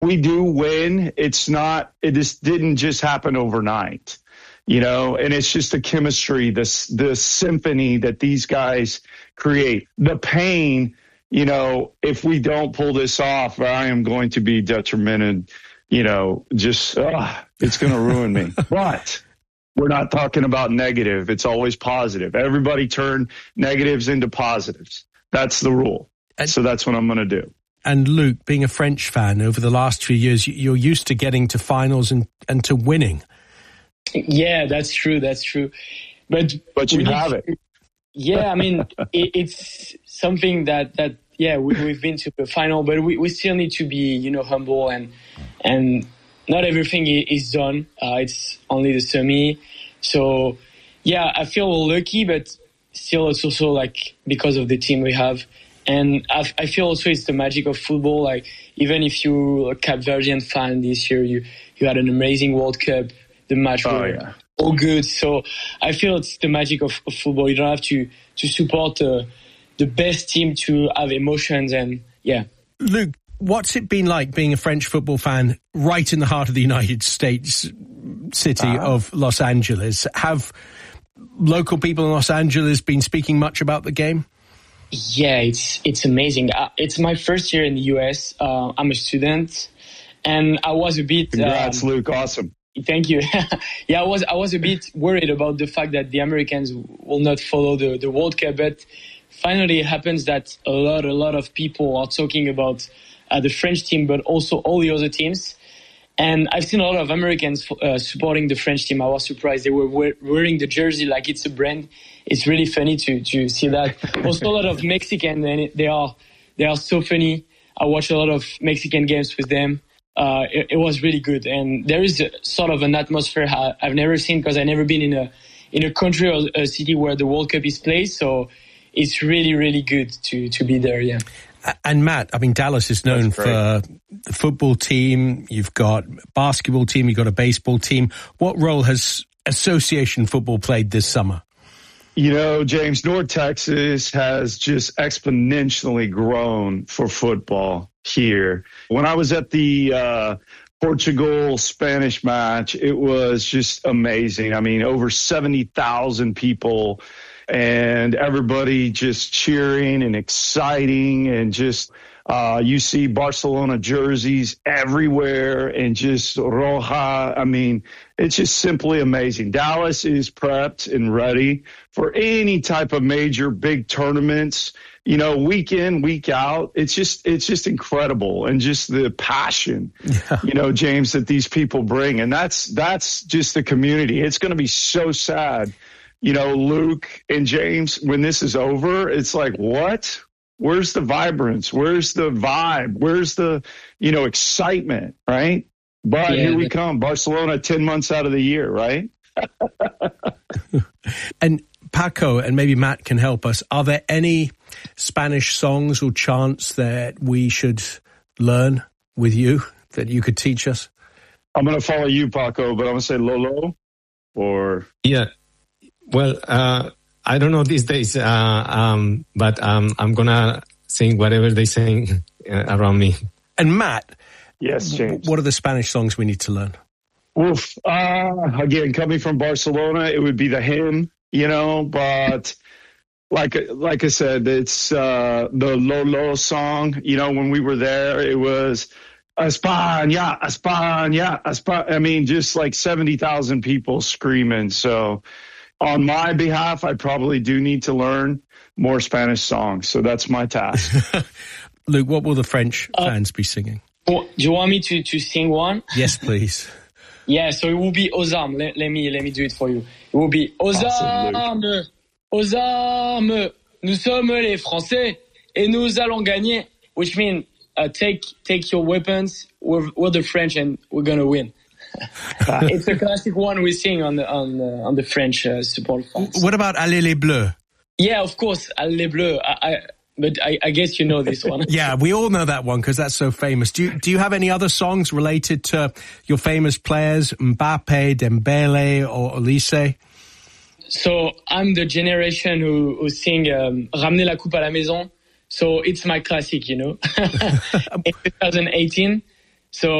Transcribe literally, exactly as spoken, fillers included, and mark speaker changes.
Speaker 1: we do win. It's not, it just didn't just happen overnight, you know, and it's just the chemistry, this, the symphony that these guys create. The pain, you know, if we don't pull this off, I am going to be detrimented, you know, just, uh, it's going to ruin me. But we're not talking about negative. It's always positive. Everybody turn negatives into positives. That's the rule. And, so that's what I'm going to do.
Speaker 2: And Luke, being a French fan over the last few years, you're used to getting to finals and, and to winning.
Speaker 3: Yeah, that's true. That's true. But
Speaker 1: but you have it.
Speaker 3: Yeah, I mean, it, it's something that, that yeah, we, we've been to the final, but we, we still need to be, you know, humble and and not everything is done. Uh, it's only the semi. So, yeah, I feel lucky, but still it's also like because of the team we have. And I, I feel also it's the magic of football. Like, even if you're a Cape Verdean fan this year, you, you had an amazing World Cup. The match
Speaker 1: oh,
Speaker 3: were
Speaker 1: yeah.
Speaker 3: all good. So I feel it's the magic of, of football. You don't have to, to support uh, the best team to have emotions. And, yeah.
Speaker 2: Luke, what's it been like being a French football fan right in the heart of the United States city uh-huh. of Los Angeles? Have local people in Los Angeles been speaking much about the game?
Speaker 3: Yeah, it's it's amazing. Uh, it's my first year in the U S. Uh, I'm a student, and I was a bit.
Speaker 1: Congrats,
Speaker 3: um,
Speaker 1: Luke! Awesome.
Speaker 3: Thank you. yeah, I was I was a bit worried about the fact that the Americans will not follow the, the World Cup, but finally it happens that a lot a lot of people are talking about uh, the French team, but also all the other teams. And I've seen a lot of Americans uh, supporting the French team. I was surprised. They were wearing the jersey like it's a brand. It's really funny to, to see that. Also a lot of Mexican, and they are, they are so funny. I watch a lot of Mexican games with them. Uh, it, it was really good. And there is a, sort of an atmosphere I, I've never seen because I've never been in a, in a country or a city where the World Cup is played. So it's really, really good to, to be there. Yeah.
Speaker 2: And Matt, I mean, Dallas is known for the football team. You've got a basketball team. You've got a baseball team. What role has association football played this summer?
Speaker 1: You know, James, North Texas has just exponentially grown for football here. When I was at the uh, Portugal-Spanish match, it was just amazing. I mean, over seventy thousand people. And everybody just cheering and exciting, and just uh, you see Barcelona jerseys everywhere, and just Roja. I mean, it's just simply amazing. Dallas is prepped and ready for any type of major big tournaments. You know, week in, week out. It's just it's just incredible, and just the passion, yeah. you know, James, that these people bring, and that's that's just the community. It's going to be so sad. You know, Luke and James, when this is over, it's like, what? Where's the vibrance? Where's the vibe? Where's the, you know, excitement, right? But yeah, here we come. Barcelona, ten months out of the year, right?
Speaker 2: And Paco, and maybe Matt can help us, are there any Spanish songs or chants that we should learn with you that you could teach us?
Speaker 1: I'm going to follow you, Paco, but I'm going to say Lolo or...
Speaker 4: Yeah. Well, uh, I don't know these days, uh, um, but um, I'm going to sing whatever they sing uh, around me.
Speaker 2: And Matt,
Speaker 1: yes, James.
Speaker 2: What are the Spanish songs we need to learn?
Speaker 1: Oof. Uh, again, coming from Barcelona, it would be the hymn, you know, but like like I said, it's uh, the Lolo song. You know, when we were there, it was España, España, España. I mean, just like seventy thousand people screaming. So... on my behalf, I probably do need to learn more Spanish songs. So that's my task.
Speaker 2: Luke, what will the French
Speaker 3: uh,
Speaker 2: fans be singing?
Speaker 3: Do you want me to, to sing one?
Speaker 2: Yes, please.
Speaker 3: Yeah, so it will be aux armes. Let, let me let me do it for you. It will be aux
Speaker 1: awesome,
Speaker 3: armes, aux armes. Nous sommes les Français et nous allons gagner. Which means uh, take take your weapons. We're, we're the French and we're gonna win. It's a classic one we sing on the on the, on the French uh, support fans.
Speaker 2: What about Allez les Bleus?
Speaker 3: Yeah, of course, Allez les Bleus. I, I, but I, I guess you know this one.
Speaker 2: Yeah, we all know that one because that's so famous. Do you do you have any other songs related to your famous players, Mbappe, Dembele, or Olise?
Speaker 3: So I'm the generation who, who sing um, Ramener la coupe à la maison. So it's my classic, you know. In twenty eighteen. So